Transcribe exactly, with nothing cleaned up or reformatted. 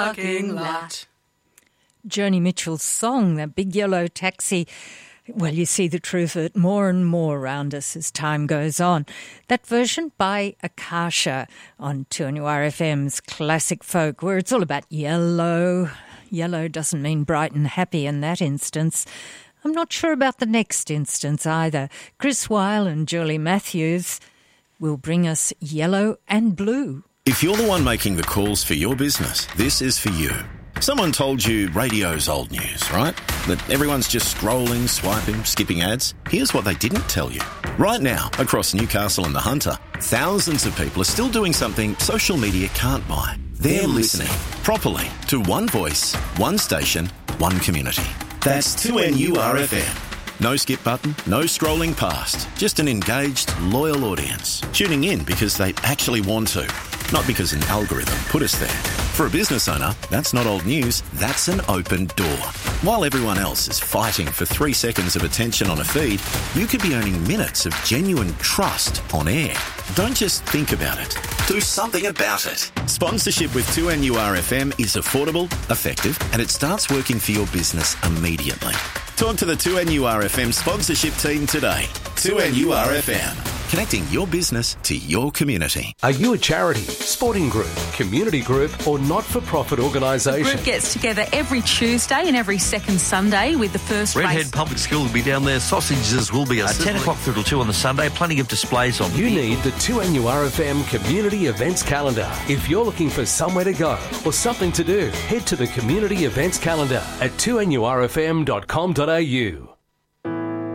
parking lot. Joni Mitchell's song, that big yellow taxi. Well, you see the truth of it more and more around us as time goes on. That version by Akasha on two N U R F M's Classic Folk, where it's all about yellow. Yellow doesn't mean bright and happy in that instance. I'm not sure about the next instance either. Chris Weil and Julie Matthews will bring us yellow and blue. If you're the one making the calls for your business, this is for you. Someone told you radio's old news, right? That everyone's just scrolling, swiping, skipping ads. Here's what they didn't tell you. Right now, across Newcastle and the Hunter, thousands of people are still doing something social media can't buy. They're listening properly to one voice, one station, one community. That's two N U R F M. No skip button, no scrolling past. Just an engaged, loyal audience. Tuning in because they actually want to, not because an algorithm put us there. For a business owner, that's not old news, that's an open door. While everyone else is fighting for three seconds of attention on a feed, you could be earning minutes of genuine trust on air. Don't just think about it. Do something about it. Sponsorship with two N U R F M is affordable, effective, and it starts working for your business immediately. Talk to the two N U R F M sponsorship team today. two N U R F M. Connecting your business to your community. Are you a charity, sporting group, community group or not-for-profit organisation? The group gets together every Tuesday and every second Sunday with the first Redhead race. Public School will be down there. Sausages will be at ten o'clock through till two on the Sunday. Plenty of displays on. You need the two N U R F M Community Events Calendar. If you're looking for somewhere to go or something to do, head to the Community Events Calendar at two N U R F M dot com dot A U.